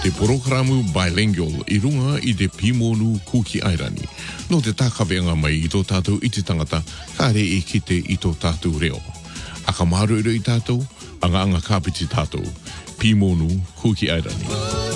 Te programu bilingual I runga I te Pimonu Kuki Airani. No te takawenga mai I tō tātou I te tangata, ka re e kite I tō tātou reo. Aka maharu I tātou, anga kapiti tātou. Pimonu Kuki Airani.